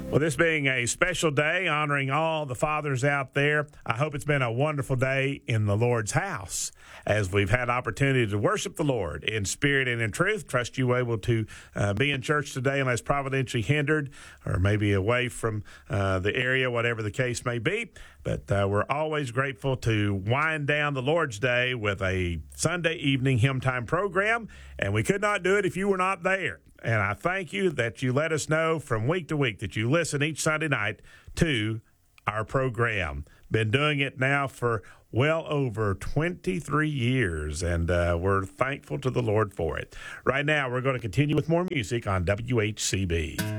Well, this being a special day honoring all the fathers out there, I hope it's been a wonderful day in the Lord's house as we've had opportunity to worship the Lord in spirit and in truth. Trust you able to be in church today unless providentially hindered or maybe away from the area, whatever the case may be. But we're always grateful to wind down the Lord's Day with a Sunday evening hymn time program, and we could not do it if you were not there. And I thank you that you let us know from week to week that you listen each Sunday night to our program. Been doing it now for well over 23 years, and we're thankful to the Lord for it. Right now, we're going to continue with more music on WHCB.